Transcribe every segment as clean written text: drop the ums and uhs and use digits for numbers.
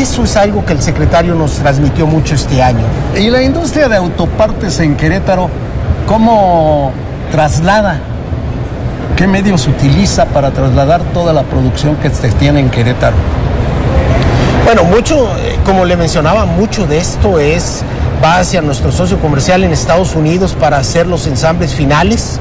eso es algo que el secretario nos transmitió mucho este año. Y la industria de autopartes en Querétaro, ¿cómo traslada? ¿Qué medios utiliza para trasladar toda la producción que se tiene en Querétaro? Bueno, mucho, como le mencionaba, mucho de esto va hacia nuestro socio comercial en Estados Unidos para hacer los ensambles finales,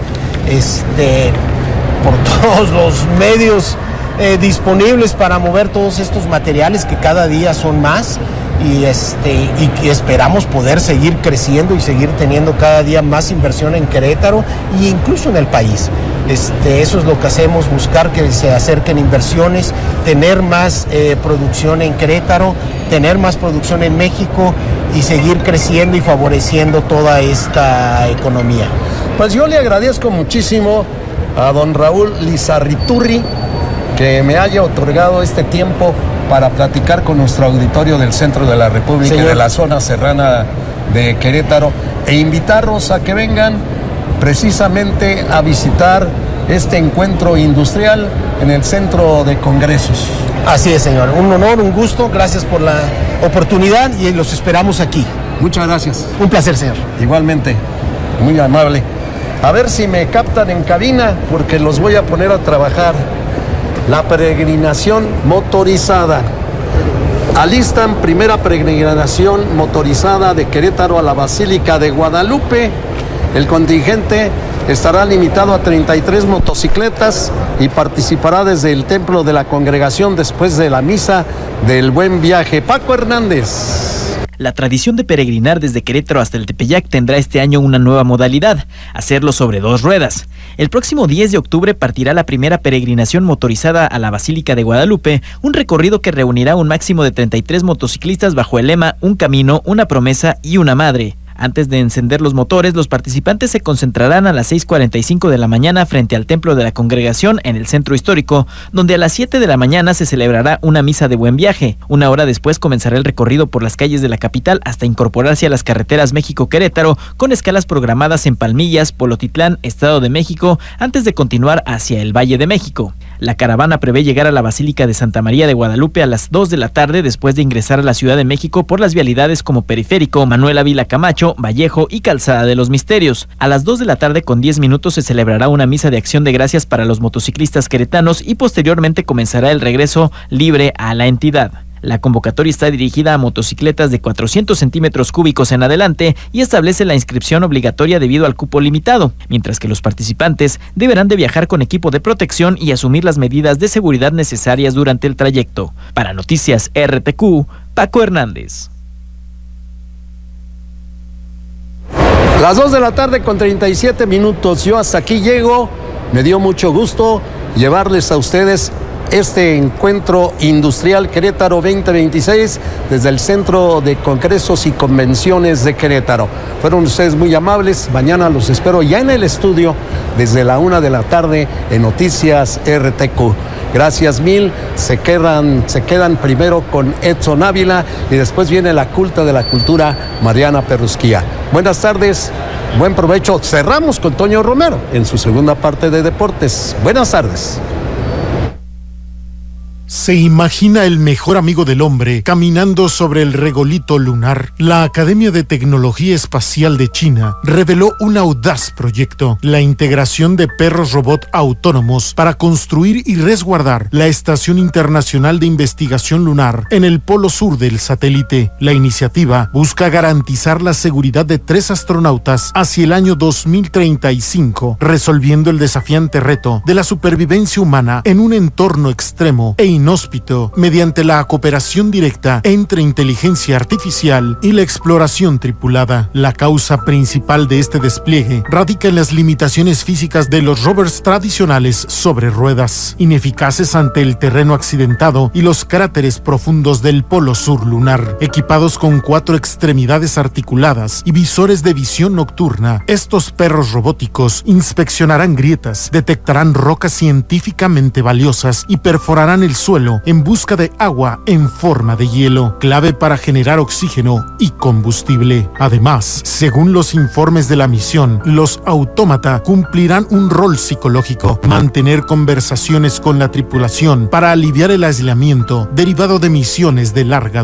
por todos los medios disponibles para mover todos estos materiales que cada día son más y esperamos poder seguir creciendo y seguir teniendo cada día más inversión en Querétaro e incluso en el país. Eso es lo que hacemos, buscar que se acerquen inversiones, tener más producción en Querétaro, tener más producción en México y seguir creciendo y favoreciendo toda esta economía. Pues yo le agradezco muchísimo a don Raúl Lizarriturri que me haya otorgado este tiempo para platicar con nuestro auditorio del centro de la República y de la zona serrana de Querétaro e invitarlos a que vengan precisamente a visitar este encuentro industrial en el centro de congresos. Así es, señor. Un honor, un gusto. Gracias por la oportunidad y los esperamos aquí. Muchas gracias. Un placer, señor. Igualmente. Muy amable. A ver si me captan en cabina porque los voy a poner a trabajar. La peregrinación motorizada. Alistan primera peregrinación motorizada de Querétaro a la Basílica de Guadalupe. El contingente estará limitado a 33 motocicletas y participará desde el Templo de la Congregación después de la Misa del Buen Viaje. Paco Hernández. La tradición de peregrinar desde Querétaro hasta el Tepeyac tendrá este año una nueva modalidad, hacerlo sobre 2 ruedas. El próximo 10 de octubre partirá la primera peregrinación motorizada a la Basílica de Guadalupe, un recorrido que reunirá un máximo de 33 motociclistas bajo el lema Un camino, una promesa y una madre. Antes de encender los motores, los participantes se concentrarán a las 6:45 de la mañana frente al Templo de la Congregación en el Centro Histórico, donde a las 7 de la mañana se celebrará una misa de buen viaje. Una hora después comenzará el recorrido por las calles de la capital hasta incorporarse a las carreteras México-Querétaro, con escalas programadas en Palmillas, Polotitlán, Estado de México, antes de continuar hacia el Valle de México. La caravana prevé llegar a la Basílica de Santa María de Guadalupe a las 2 de la tarde después de ingresar a la Ciudad de México por las vialidades como Periférico, Manuel Ávila Camacho, Vallejo y Calzada de los Misterios. A las 2 de la tarde con 10 minutos se celebrará una misa de acción de gracias para los motociclistas queretanos y posteriormente comenzará el regreso libre a la entidad. La convocatoria está dirigida a motocicletas de 400 centímetros cúbicos en adelante y establece la inscripción obligatoria debido al cupo limitado, mientras que los participantes deberán de viajar con equipo de protección y asumir las medidas de seguridad necesarias durante el trayecto. Para Noticias RTQ, Paco Hernández. Las 2 de la tarde con 37 minutos. Yo hasta aquí llego. Me dio mucho gusto llevarles a ustedes este encuentro industrial Querétaro 2026 desde el Centro de Congresos y Convenciones de Querétaro. Fueron ustedes muy amables. Mañana los espero ya en el estudio desde la 1 de la tarde en Noticias RTQ. Gracias mil. Se quedan primero con Edson Ávila y después viene la culta de la cultura Mariana Perrusquía. Buenas tardes, buen provecho. Cerramos con Toño Romero en su segunda parte de Deportes. Buenas tardes. Se imagina el mejor amigo del hombre caminando sobre el regolito lunar. La Academia de Tecnología Espacial de China reveló un audaz proyecto: la integración de perros robot autónomos para construir y resguardar la Estación Internacional de Investigación Lunar en el polo sur del satélite. La iniciativa busca garantizar la seguridad de 3 astronautas hacia el año 2035, resolviendo el desafiante reto de la supervivencia humana en un entorno extremo e inhóspito mediante la cooperación directa entre inteligencia artificial y la exploración tripulada. La causa principal de este despliegue radica en las limitaciones físicas de los rovers tradicionales sobre ruedas, ineficaces ante el terreno accidentado y los cráteres profundos del polo sur lunar. Equipados con 4 extremidades articuladas y visores de visión nocturna, estos perros robóticos inspeccionarán grietas, detectarán rocas científicamente valiosas y perforarán el suelo en busca de agua en forma de hielo, clave para generar oxígeno y combustible. Además, según los informes de la misión, los autómata cumplirán un rol psicológico: mantener conversaciones con la tripulación para aliviar el aislamiento derivado de misiones de larga